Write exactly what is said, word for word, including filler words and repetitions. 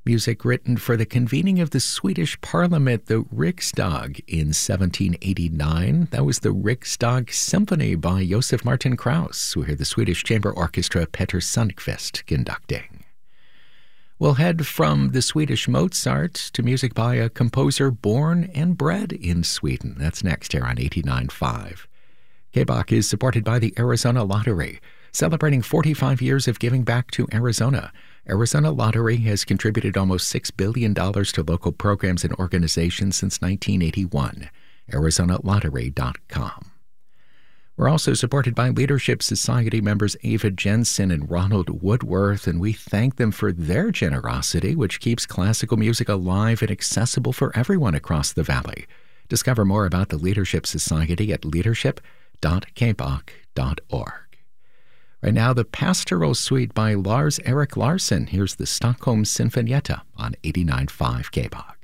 Music written for the convening of the Swedish Parliament, the Riksdag, in seventeen eighty-nine. That was the Riksdag Symphony by Josef Martin Krauss. We hear the Swedish Chamber Orchestra Peter Sundqvist conducting. We'll head from the Swedish Mozart to music by a composer born and bred in Sweden. That's next here on eighty-nine point five. K-Bach is supported by the Arizona Lottery, celebrating forty-five years of giving back to Arizona. Arizona Lottery has contributed almost six billion dollars to local programs and organizations since nineteen eighty-one. Arizona Lottery dot com. We're also supported by Leadership Society members Ava Jensen and Ronald Woodworth, and we thank them for their generosity, which keeps classical music alive and accessible for everyone across the valley. Discover more about the Leadership Society at leadership dot k bach dot org. Right now, the Pastoral Suite by Lars Erik Larsson. Here's the Stockholm Sinfonietta on eighty-nine point five K-Bach.